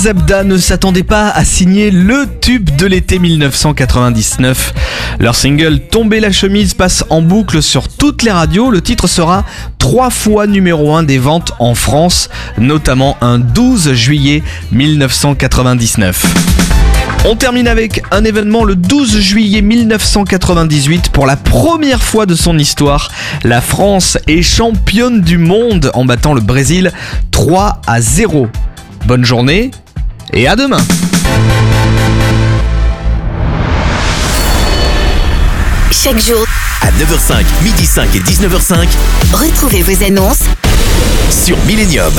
Zebda ne s'attendait pas à signer le tube de l'été 1999. Leur single Tomber la chemise passe en boucle sur toutes les radios. Le titre sera 3 fois numéro 1 des ventes en France, notamment un 12 juillet 1999. On termine avec un événement le 12 juillet 1998. Pour la première fois de son histoire, la France est championne du monde en battant le Brésil 3-0. Bonne journée et à demain. Chaque jour, à 9h05, midi 5 et 19h05, retrouvez vos annonces sur Millennium.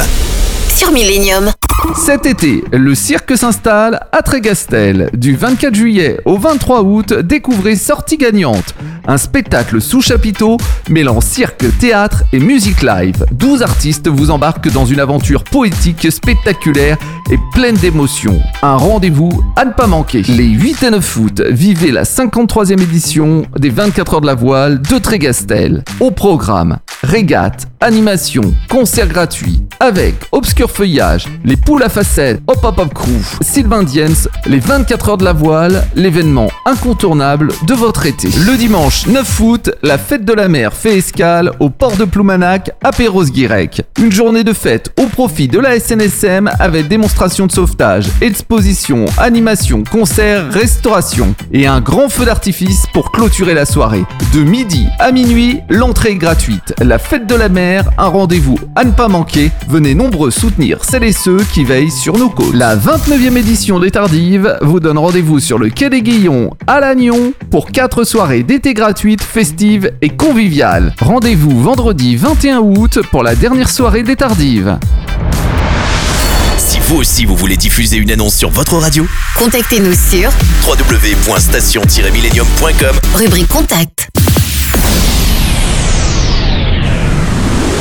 Cet été, le cirque s'installe à Trégastel. Du 24 juillet au 23 août, découvrez Sortie gagnante. Un spectacle sous chapiteau mêlant cirque, théâtre et musique live. 12 artistes vous embarquent dans une aventure poétique, spectaculaire et pleine d'émotions. Un rendez-vous à ne pas manquer. Les 8 et 9 août, vivez la 53e édition des 24 heures de la voile de Trégastel. Au programme, régate, animation, concert gratuit avec Obscur Feuillage, les Poules à facettes, Hop Hop Hop Crew, Sylvain Diens, les 24 heures de la voile, l'événement incontournable de votre été. Le dimanche 9 août, la fête de la mer fait escale au port de Ploumanac à Perros-Guirec. Une journée de fête au profit de la SNSM avec démonstration de sauvetage, exposition, animation, concert, restauration et un grand feu d'artifice pour clôturer la soirée. De midi à minuit, l'entrée est gratuite. La fête de la mer, un rendez-vous à ne pas manquer. Venez nombreux soutenir celles et ceux qui veillent sur nos côtes. La 29e édition des Tardives vous donne rendez-vous sur le quai des Guillons à Lannion pour 4 soirées d'été gratuites, festives et conviviales. Rendez-vous vendredi 21 août pour la dernière soirée des Tardives. Si vous aussi vous voulez diffuser une annonce sur votre radio, contactez-nous sur www.station-millennium.com, rubrique contact.